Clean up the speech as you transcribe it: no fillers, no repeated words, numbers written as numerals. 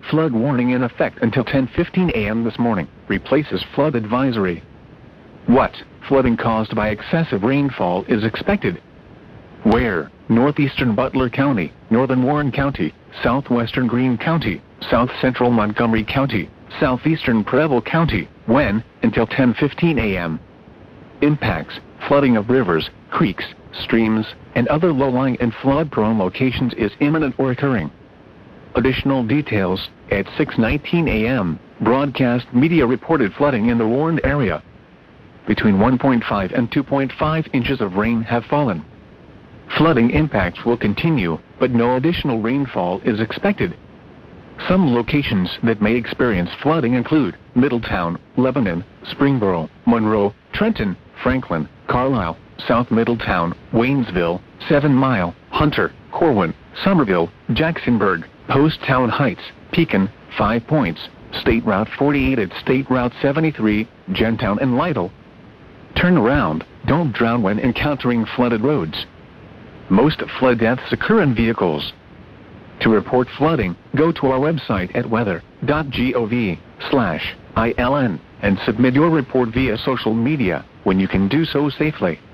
Flood warning in effect until 10:15 a.m. this morning replaces flood advisory. What flooding caused by excessive rainfall is expected? Where? Northeastern Butler County, Northern Warren County, Southwestern Greene County, South Central Montgomery County, Southeastern Preble County. When? Until 10:15 a.m. Impacts: flooding of rivers, creeks, streams, and other low-lying and flood-prone locations is imminent or occurring. Additional details at 6:19 a.m. Broadcast media reported flooding in the warned area. Between 1.5 and 2.5 inches of rain have fallen. Flooding impacts will continue, but no additional rainfall is expected. Some locations that may experience flooding include Middletown, Lebanon, Springboro, Monroe, Trenton, Franklin, Carlisle, South Middletown, Waynesville, 7 Mile, Hunter, Corwin, Somerville, Jacksonburg, Post-Town Heights, Pekin, 5 Points, State Route 48 at State Route 73, Gentown and Lytle. Turn around. Don't drown when encountering flooded roads. Most flood deaths occur in vehicles. To report flooding, go to our website at weather.gov/ILN and submit your report via social media when you can do so safely.